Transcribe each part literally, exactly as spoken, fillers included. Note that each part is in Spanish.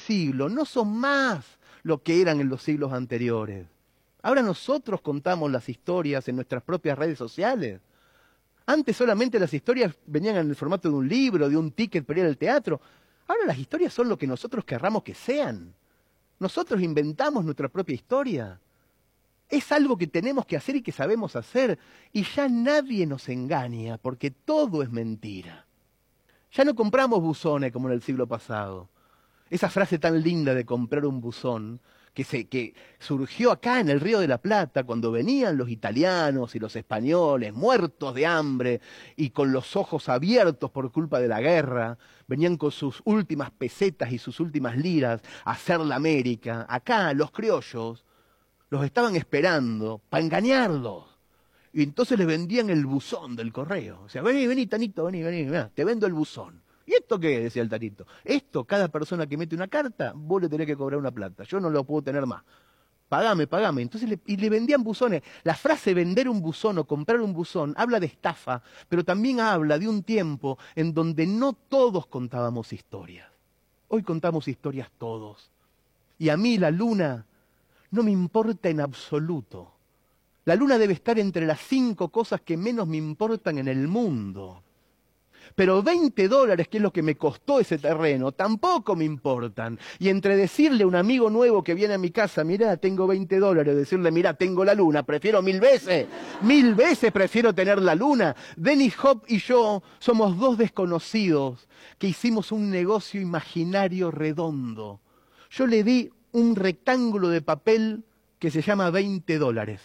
siglo no son más lo que eran en los siglos anteriores. Ahora nosotros contamos las historias en nuestras propias redes sociales. Antes solamente las historias venían en el formato de un libro, de un ticket para ir al teatro. Ahora las historias son lo que nosotros querramos que sean. Nosotros inventamos nuestra propia historia. Es algo que tenemos que hacer y que sabemos hacer. Y ya nadie nos engaña, porque todo es mentira. Ya no compramos buzones como en el siglo pasado. Esa frase tan linda de comprar un buzón, que, se, que surgió acá en el Río de la Plata, cuando venían los italianos y los españoles, muertos de hambre y con los ojos abiertos por culpa de la guerra, venían con sus últimas pesetas y sus últimas liras a hacer la América. Acá los criollos los estaban esperando para engañarlos. Y entonces les vendían el buzón del correo. O sea, vení, vení, Tanito, vení, vení, mirá, te vendo el buzón. ¿Y esto qué? Decía el Tanito. Esto, cada persona que mete una carta, vos le tenés que cobrar una plata. Yo no lo puedo tener más. Pagame, pagame. Entonces le, y le vendían buzones. La frase vender un buzón o comprar un buzón habla de estafa, pero también habla de un tiempo en donde no todos contábamos historias. Hoy contamos historias todos. Y a mí la luna no me importa en absoluto. La luna debe estar entre las cinco cosas que menos me importan en el mundo. Pero veinte dólares, que es lo que me costó ese terreno, tampoco me importan. Y entre decirle a un amigo nuevo que viene a mi casa, mirá, tengo veinte dólares, decirle, mirá, tengo la luna, prefiero mil veces, mil veces prefiero tener la luna. Dennis Hop y yo somos dos desconocidos que hicimos un negocio imaginario redondo. Yo le di un rectángulo de papel que se llama veinte dólares.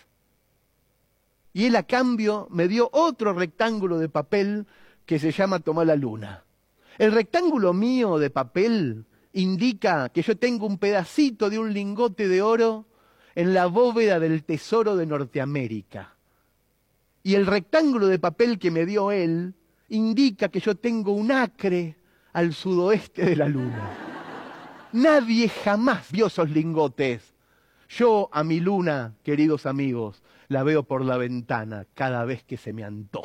Y él a cambio me dio otro rectángulo de papel que se llama Tomá la Luna. El rectángulo mío de papel indica que yo tengo un pedacito de un lingote de oro en la bóveda del tesoro de Norteamérica. Y el rectángulo de papel que me dio él indica que yo tengo un acre al sudoeste de la luna. Nadie jamás vio esos lingotes. Yo a mi luna, queridos amigos, la veo por la ventana cada vez que se me antoja.